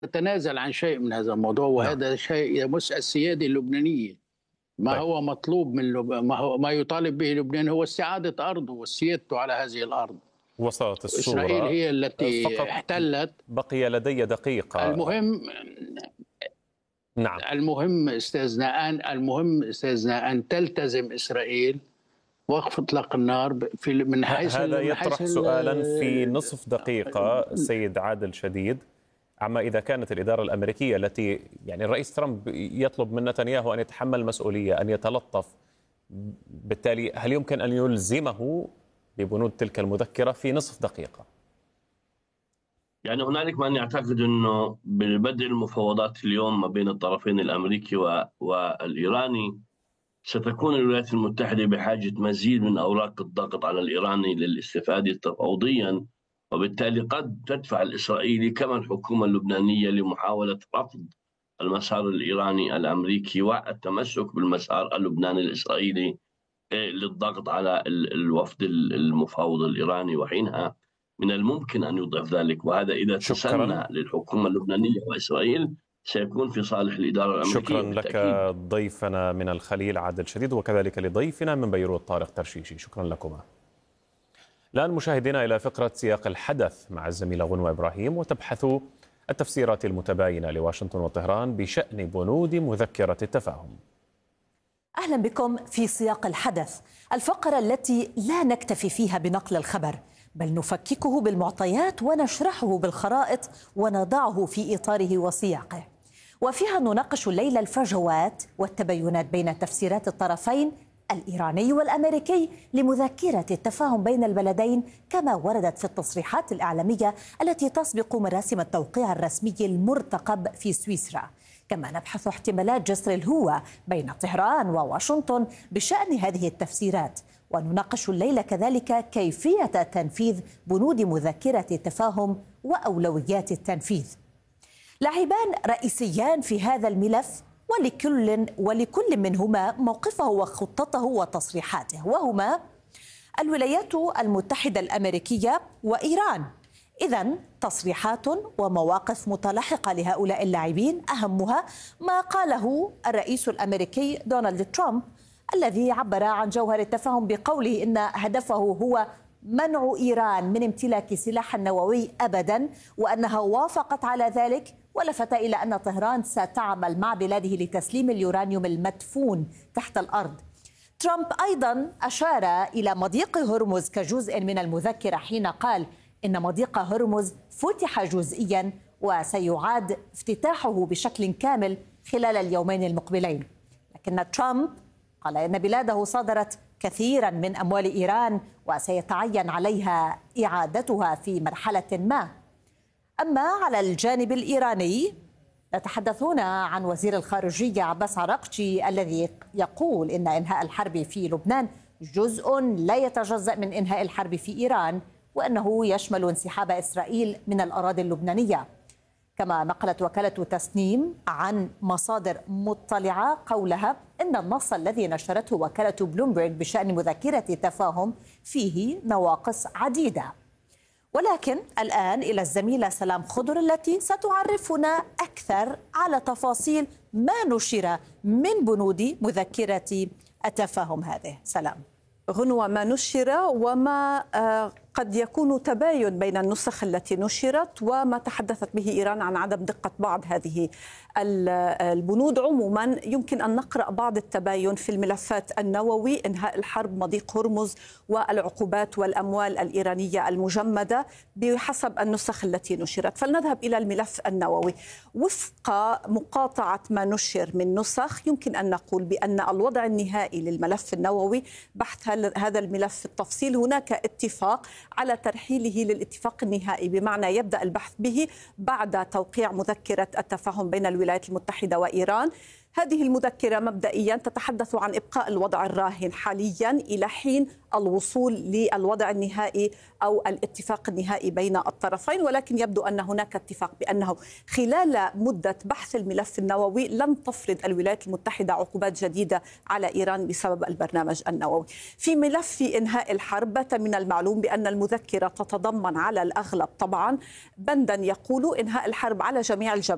تتنازل عن شيء من هذا الموضوع، نعم. وهذا شيء يمس السيادة اللبنانية. ما طيب. هو مطلوب من ما يطالب به لبنان هو استعادة أرضه وسيادته على هذه الأرض. وصلت إسرائيل الصورة. هي التي فقط احتلت. بقي لدي دقيقة. المهم نعم. المهم استاذنا أن تلتزم إسرائيل وقف إطلاق النار من حيث هذا يطرح سؤالا في نصف دقيقة سيد عادل شديد، عما إذا كانت الإدارة الأمريكية التي يعني الرئيس ترامب يطلب من نتنياهو أن يتحمل المسؤولية، أن يتلطف، بالتالي هل يمكن أن يلزمه ببنود تلك المذكرة في نصف دقيقة؟ يعني هنالك من يعتقد أنه ببدء المفاوضات اليوم ما بين الطرفين الأمريكي والإيراني ستكون الولايات المتحدة بحاجة مزيد من أوراق الضغط على الإيراني للاستفادة تفاوضيا، وبالتالي قد تدفع الإسرائيلي كما الحكومة اللبنانية لمحاولة رفض المسار الإيراني الأمريكي والتمسك بالمسار اللبناني الإسرائيلي للضغط على الوفد المفاوض الإيراني، وحينها من الممكن أن يضعف ذلك، وهذا إذا تسنى للحكومة اللبنانية وإسرائيل سيكون في صالح الإدارة الأمريكية. شكرا لك ضيفنا من الخليل عادل شديد، وكذلك لضيفنا من بيروت طارق ترشيشي، شكرا لكما. الآن مشاهدينا إلى فقرة سياق الحدث مع الزميلة غنوة إبراهيم، وتبحث التفسيرات المتباينة لواشنطن وطهران بشأن بنود مذكرة التفاهم. أهلا بكم في سياق الحدث، الفقرة التي لا نكتفي فيها بنقل الخبر، بل نفككه بالمعطيات ونشرحه بالخرائط ونضعه في إطاره وسياقه، وفيها نناقش الليلة الفجوات والتباينات بين تفسيرات الطرفين الإيراني والأمريكي لمذكرة التفاهم بين البلدين كما وردت في التصريحات الإعلامية التي تسبق مراسم التوقيع الرسمي المرتقب في سويسرا. كما نبحث احتمالات جسر الهوة بين طهران وواشنطن بشأن هذه التفسيرات، ونناقش الليلة كذلك كيفية تنفيذ بنود مذكرة التفاهم وأولويات التنفيذ. لاعبان رئيسيان في هذا الملف ولكل منهما موقفه وخطته وتصريحاته، وهما الولايات المتحدة الأمريكية وإيران. إذن تصريحات ومواقف متلاحقة لهؤلاء اللاعبين، أهمها ما قاله الرئيس الأمريكي دونالد ترامب الذي عبر عن جوهر التفاهم بقوله إن هدفه هو منع إيران من امتلاك سلاح نووي أبدا، وأنها وافقت على ذلك، ولفت إلى أن طهران ستعمل مع بلاده لتسليم اليورانيوم المدفون تحت الأرض. ترامب أيضا أشار إلى مضيق هرمز كجزء من المذكرة حين قال إن مضيق هرمز فتح جزئيا وسيعاد افتتاحه بشكل كامل خلال اليومين المقبلين. لكن ترامب قال إن بلاده صادرت كثيرا من أموال إيران وسيتعين عليها إعادتها في مرحلة ما. أما على الجانب الإيراني نتحدث هنا عن وزير الخارجية عباس عراقجي الذي يقول إن إنهاء الحرب في لبنان جزء لا يتجزأ من إنهاء الحرب في إيران، وأنه يشمل انسحاب إسرائيل من الأراضي اللبنانية. كما نقلت وكالة تسنيم عن مصادر مطلعة قولها إن النص الذي نشرته وكالة بلومبرغ بشأن مذكرة التفاهم فيه نواقص عديدة. ولكن الآن إلى الزميلة سلام خضر التي ستعرفنا أكثر على تفاصيل ما نشر من بنود مذكرة التفاهم هذه. سلام. غنوة، ما نشر وما قد يكون تباين بين النسخ التي نشرت وما تحدثت به إيران عن عدم دقة بعض هذه البنود. عموما يمكن أن نقرأ بعض التباين في الملفات النووي، إنهاء الحرب، مضيق هرمز، والعقوبات والأموال الإيرانية المجمدة بحسب النسخ التي نشرت. فلنذهب إلى الملف النووي. وفق مقاطعة ما نشر من نسخ يمكن أن نقول بأن الوضع النهائي للملف النووي بحث هذا الملف في التفصيل. هناك اتفاق على ترحيله للاتفاق النهائي، بمعنى يبدأ البحث به بعد توقيع مذكرة التفاهم بين الولايات المتحدة وإيران. هذه المذكرة مبدئيا تتحدث عن إبقاء الوضع الراهن حاليا إلى حين الوصول للوضع النهائي أو الاتفاق النهائي بين الطرفين، ولكن يبدو أن هناك اتفاق بأنه خلال مدة بحث الملف النووي لن تفرض الولايات المتحدة عقوبات جديدة على إيران بسبب البرنامج النووي. في ملف إنهاء الحرب بات من المعلوم بأن المذكرة تتضمن على الأغلب طبعا بندا يقول إنهاء الحرب على جميع الجبهات